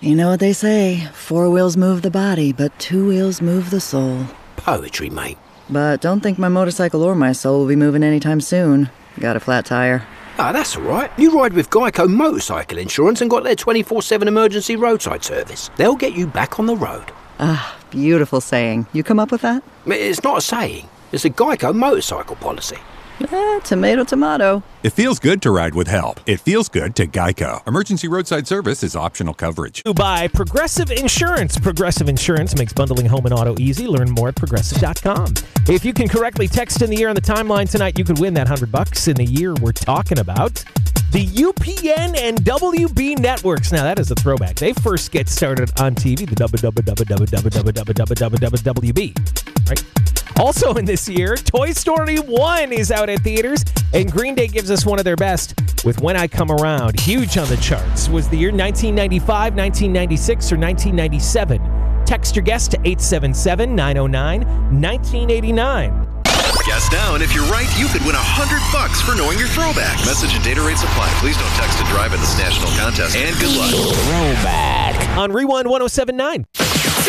You know what they say, 4 wheels move the body, but 2 wheels move the soul. Poetry, mate. But don't think my motorcycle or my soul will be moving anytime soon. Got a flat tire. Ah, that's all right. You ride with Geico Motorcycle Insurance and got their 24/7 emergency roadside service. They'll get you back on the road. Ah, beautiful saying. You come up with that? It's not a saying. It's a Geico motorcycle policy. Tomato, tomato. It feels good to ride with help. It feels good to Geico. Emergency roadside service is optional coverage. By Progressive Insurance. Progressive Insurance makes bundling home and auto easy. Learn more at progressive.com. If you can correctly text in the year on the timeline tonight, you could win that $100 in the year we're talking about. The UPN and WB networks. Now, that is a throwback. They first get started on TV, the WB, right? Also in this year, Toy Story 1 is out at theaters, and Green Day gives us one of their best with When I Come Around. Huge on the charts. Was the year 1995, 1996, or 1997? Text your guess to 877-909-1989. Guess now, and if you're right, you could win $100 for knowing your throwback. Message and data rates apply. Please don't text and drive in this national contest, and good luck. Throwback on Rewind 107.9.